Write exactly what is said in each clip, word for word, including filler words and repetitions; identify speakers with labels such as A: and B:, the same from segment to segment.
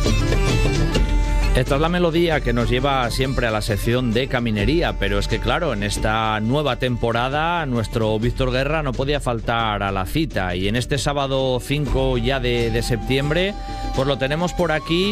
A: Esta es la melodía que nos lleva siempre a la sección de caminería, pero es que claro, en esta nueva temporada nuestro Víctor Guerra no podía faltar a la cita, y en este sábado cinco ya de, de septiembre pues lo tenemos por aquí.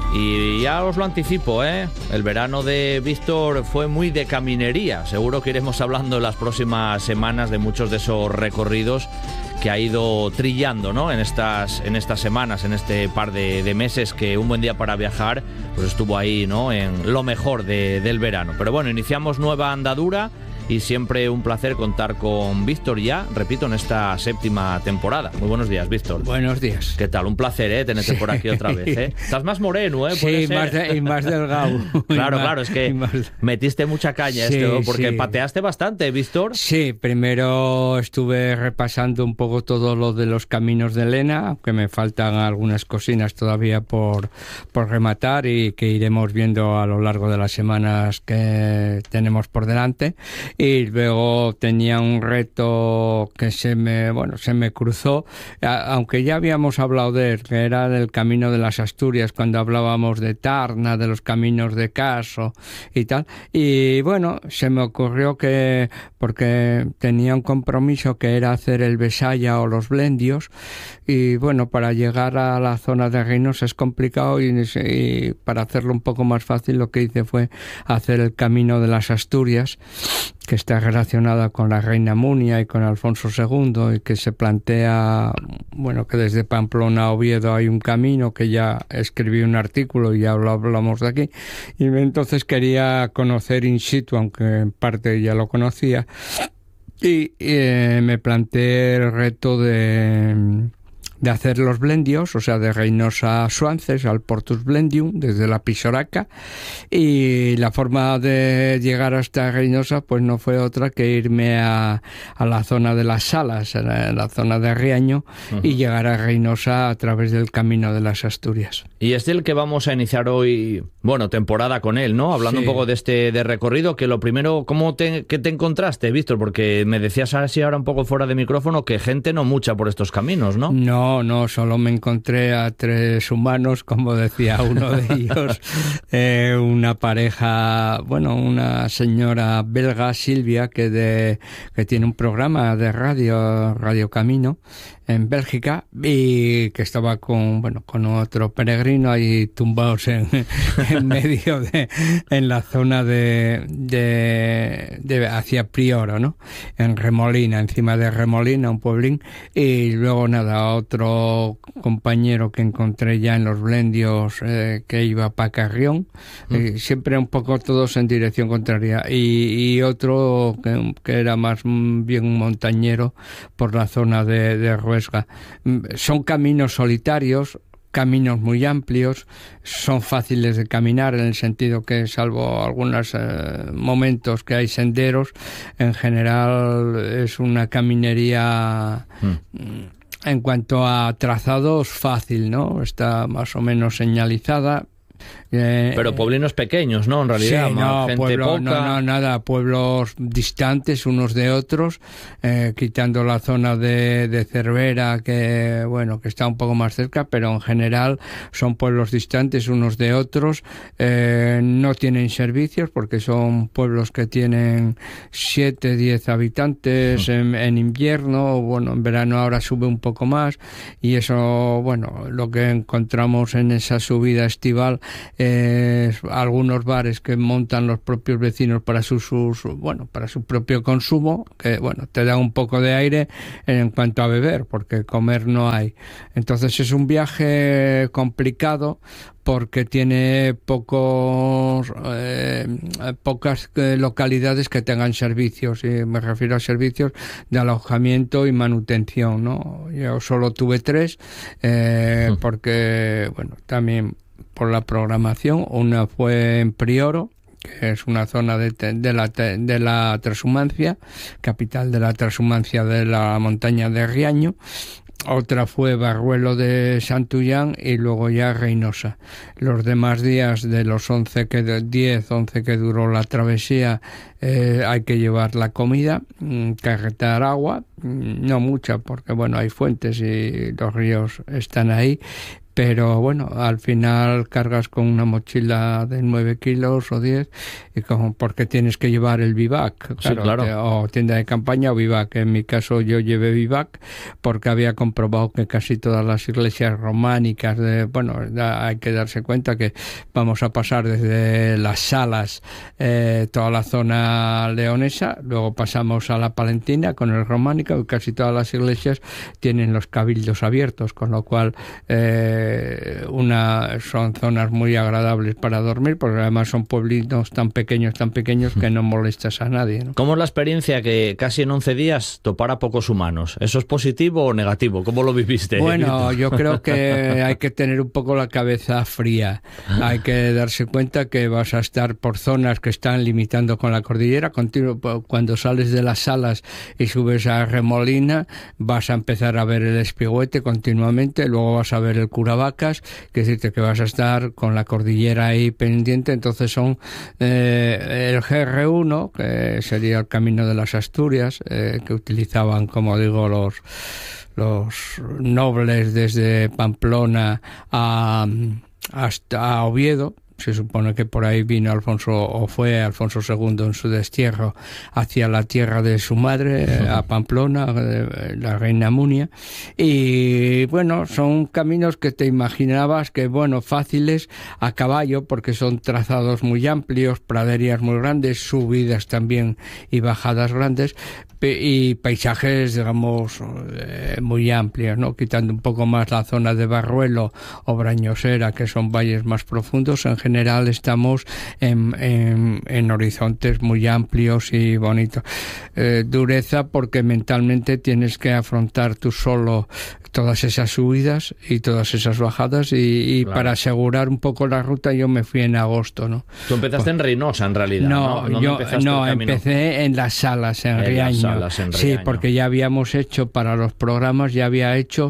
A: Y ya os lo anticipo, ¿eh? El verano de Víctor fue muy de caminería. Seguro que iremos hablando en las próximas semanas de muchos de esos recorridos que ha ido trillando, ¿no? En estas, en estas semanas, en este par de, de meses, que un buen día para viajar pues estuvo ahí, ¿no? En lo mejor de, del verano. Pero bueno, iniciamos nueva andadura. Y siempre un placer contar con Víctor ya, repito, en esta séptima temporada. Muy buenos días, Víctor.
B: Buenos días.
A: ¿Qué tal? Un placer, ¿eh? Tenerte sí. por aquí otra vez, ¿eh? Estás más moreno, ¿eh?
B: Sí, más de, y más delgado.
A: Claro,
B: más,
A: claro, es que más... metiste mucha caña,
B: sí,
A: esto, porque
B: sí.
A: pateaste bastante, Víctor.
B: Sí, primero estuve repasando un poco todo lo de los caminos de Lena, aunque me faltan algunas cocinas todavía por, por rematar y que iremos viendo a lo largo de las semanas que tenemos por delante. Y luego tenía un reto que se me, bueno, se me cruzó, aunque ya habíamos hablado de él, que era del Camino de las Asturias, cuando hablábamos de Tarna, de los caminos de Caso y tal. Y bueno, se me ocurrió que, porque tenía un compromiso que era hacer el Besaya o los Blendios, y bueno, para llegar a la zona de Reynosa es complicado, y, y para hacerlo un poco más fácil lo que hice fue hacer el Camino de las Asturias, que está relacionada con la reina Munia y con Alfonso segundo, y que se plantea, bueno, que desde Pamplona a Oviedo hay un camino, que ya escribí un artículo y ya lo hablamos de aquí, y entonces quería conocer in situ, aunque en parte ya lo conocía, y eh, me planteé el reto de... de hacer los Blendios, o sea, de Reynosa a Suances, al Portus Blendium, desde la Pisoraca, y la forma de llegar hasta Reynosa pues no fue otra que irme a, a la zona de las Salas, a la, a la zona de Riaño, uh-huh. y llegar a Reynosa a través del Camino de las Asturias.
A: Y es del que vamos a iniciar hoy, bueno, temporada con él, ¿no? Hablando sí. un poco de este de recorrido, que lo primero, ¿cómo te, qué te encontraste, Víctor? Porque me decías así ahora un poco fuera de micrófono que gente no mucha por estos caminos, ¿no?
B: No, No, no, solo me encontré a tres humanos, como decía uno de ellos, eh, una pareja, bueno, una señora belga, Silvia, que de que tiene un programa de radio, Radio Camino, en Bélgica, y que estaba con, bueno, con otro peregrino ahí tumbados en, en medio de, en la zona de, de, de hacia Prioro, ¿no? En Remolina, encima de Remolina, un pueblín, y luego nada, otro compañero que encontré ya en los Blendios, eh, que iba para Carrión, mm. eh, siempre un poco todos en dirección contraria, y, y otro que, que era más bien montañero por la zona de, de Rueda. Son caminos solitarios, caminos muy amplios, son fáciles de caminar en el sentido que, salvo algunos eh, momentos que hay senderos, en general es una caminería mm. en cuanto a trazados fácil, ¿no? Está más o menos señalizada.
A: Eh, Pero pueblinos pequeños, ¿no? En realidad,
B: sí, no,
A: gente
B: pueblo,
A: poca.
B: No, no, nada, pueblos distantes unos de otros, eh, quitando la zona de, de Cervera, que, bueno, que está un poco más cerca, pero en general son pueblos distantes unos de otros. Eh, no tienen servicios porque son pueblos que tienen siete, diez habitantes en, en invierno, bueno, en verano ahora sube un poco más, y eso, bueno, lo que encontramos en esa subida estival Eh, algunos bares que montan los propios vecinos para su, sus, bueno, para su propio consumo, que bueno, te da un poco de aire en cuanto a beber, porque comer no hay. Entonces es un viaje complicado porque tiene pocos eh, pocas eh, localidades que tengan servicios, y me refiero a servicios de alojamiento y manutención, ¿no? Yo solo tuve tres, eh, porque bueno, también por la programación. Una fue en Prioro, que es una zona de, de, la, de la Transhumancia, capital de la Transhumancia de la montaña de Riaño. Otra fue Barruelo de Santullán, y luego ya Reynosa. Los demás días, de los once que diez, once que duró la travesía, eh, hay que llevar la comida, carretar agua, no mucha porque bueno, hay fuentes y los ríos están ahí, pero bueno, al final cargas con una mochila de nueve kilos o diez, y como porque tienes que llevar el vivac, claro,
A: sí, claro.
B: Te, o tienda de campaña o vivac. En mi caso yo llevé vivac porque había comprobado que casi todas las iglesias románicas, de, bueno, hay que darse cuenta que vamos a pasar desde las Salas, eh, toda la zona leonesa, luego pasamos a la Palentina con el románico, y casi todas las iglesias tienen los cabildos abiertos, con lo cual eh, una son zonas muy agradables para dormir, porque además son pueblitos tan pequeños, tan pequeños que no molestas a nadie, ¿no?
A: ¿Cómo es la experiencia que casi en once días topar a pocos humanos? ¿Eso es positivo o negativo? ¿Cómo lo viviste?
B: Bueno, yo creo que hay que tener un poco la cabeza fría. Hay que darse cuenta que vas a estar por zonas que están limitando con la cordillera. Cuando sales de las Salas y subes a Remolina, vas a empezar a ver el Espigüete continuamente, luego vas a ver el Curavacas, que es decir, que vas a estar con la cordillera ahí pendiente. Entonces son eh, el G R uno, que sería el Camino de las Asturias, eh, que utilizaban, como digo, los los nobles desde Pamplona a, hasta Oviedo. Se supone que por ahí vino Alfonso, o fue Alfonso segundo en su destierro hacia la tierra de su madre, a Pamplona, la reina Munia. Y bueno, son caminos que te imaginabas que, bueno, fáciles a caballo, porque son trazados muy amplios, praderías muy grandes, subidas también y bajadas grandes, y paisajes, digamos, eh, muy amplios, ¿no? Quitando un poco más la zona de Barruelo o Brañosera, que son valles más profundos. En general estamos en, en, en horizontes muy amplios y bonitos. Eh, dureza porque mentalmente tienes que afrontar tú solo todas esas subidas y todas esas bajadas, y, y claro, para asegurar un poco la ruta yo me fui en agosto, ¿no?
A: Tú empezaste pues, en Reynosa, en realidad, ¿no?
B: No, yo no, empecé en las Salas, en, en Riaño. Salas, en sí, porque ya habíamos hecho para los programas, ya había hecho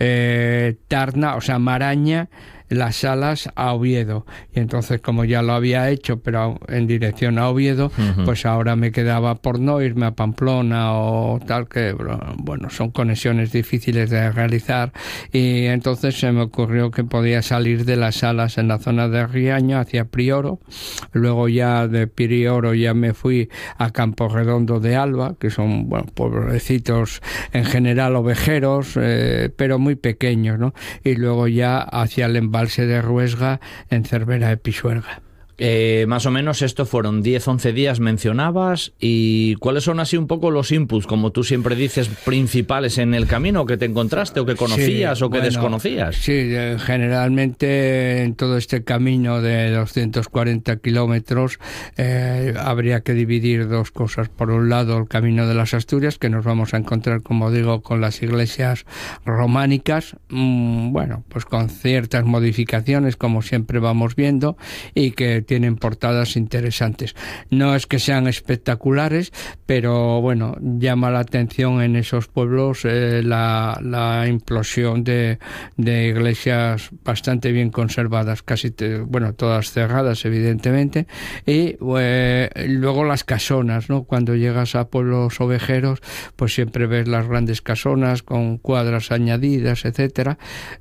B: eh, Tarna, o sea, Maraña, las Salas a Oviedo, y entonces como ya lo había hecho pero en dirección a Oviedo, uh-huh, pues ahora me quedaba por no irme a Pamplona o tal, que bueno, son conexiones difíciles de realizar, y entonces se me ocurrió que podía salir de las Salas en la zona de Riaño hacia Prioro. Luego ya de Prioro ya me fui a Campo Redondo de Alba, que son, bueno, pueblecitos en general ovejeros, eh, pero muy pequeños, ¿no? Y luego ya hacia el embalse de Ruesga en Cervera de Pisuerga.
A: Eh, más o menos esto fueron diez, once días, mencionabas. ¿Y cuáles son así un poco los inputs, como tú siempre dices, principales en el camino que te encontraste o que conocías, sí, o que bueno, desconocías?
B: Sí, generalmente en todo este camino de doscientos cuarenta kilómetros eh, habría que dividir dos cosas. Por un lado, el camino de las Asturias, que nos vamos a encontrar, como digo, con las iglesias románicas, mmm, bueno, pues con ciertas modificaciones, como siempre vamos viendo, y que tienen portadas interesantes. No es que sean espectaculares, pero bueno, llama la atención en esos pueblos eh, la, la implosión de, de iglesias bastante bien conservadas, casi, te, bueno, todas cerradas, evidentemente, y eh, luego las casonas, ¿no? Cuando llegas a pueblos ovejeros, pues siempre ves las grandes casonas con cuadras añadidas, etcétera.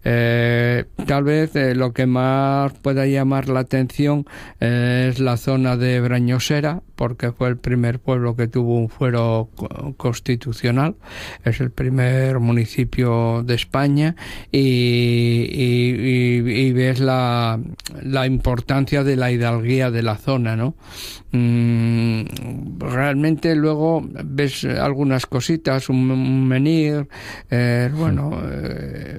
B: Eh, tal vez eh, lo que más pueda llamar la atención es la zona de Brañosera, porque fue el primer pueblo que tuvo un fuero constitucional, es el primer municipio de España, y, y, y, y ves la, la importancia de la hidalguía de la zona, ¿no? Mm, realmente luego ves algunas cositas, un, un menhir, eh, bueno... Eh,